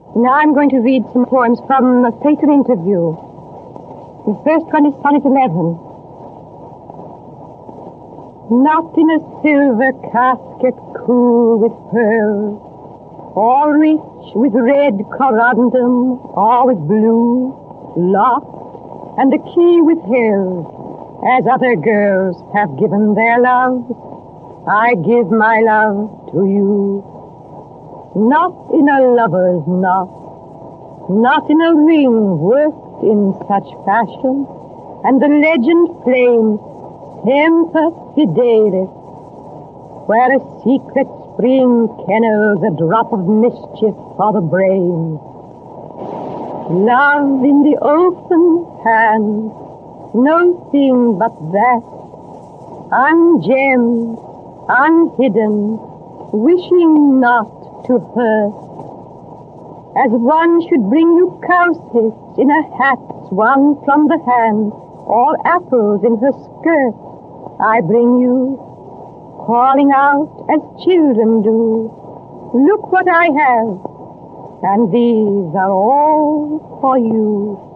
Now I'm going to read some poems from A Fatal Interview. The first one is Sonnet 11. Not in a silver casket cool with pearls, all rich with red corundum, all with blue, locked, and a key with hills, as other girls have given their loves, I give my love to you. Not in a lover's knot, not in a ring worked in such fashion, and the legend flames Semper Fidelis, where a secret spring kennels a drop of mischief for the brain. Love in the open hand, no thing but that, ungemmed, unhidden, wishing not to hurt, as one should bring you cowslips in a hat swung from the hand, or apples in her skirt. I bring you, calling out as children do, look what I have, and these are all for you.